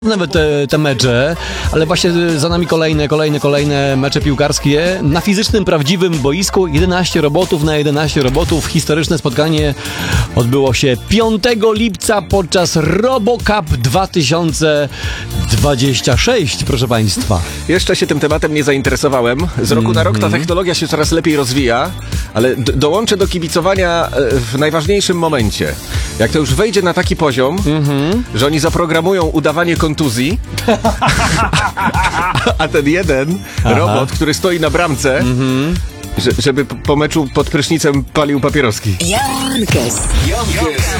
Nawet te mecze, ale właśnie za nami kolejne mecze piłkarskie na fizycznym, prawdziwym boisku. 11 robotów na 11 robotów. Historyczne spotkanie odbyło się 5 lipca podczas RoboCup 2026, proszę Państwa. Jeszcze się tym tematem nie zainteresowałem. Z roku na rok ta technologia się coraz lepiej rozwija, ale dołączę do kibicowania w najważniejszym momencie. Jak to już wejdzie na taki poziom, że oni zaprogramują udawanie kontuzji, a ten jeden robot, który stoi na bramce, żeby po meczu pod prysznicem palił papieroski. Jankes.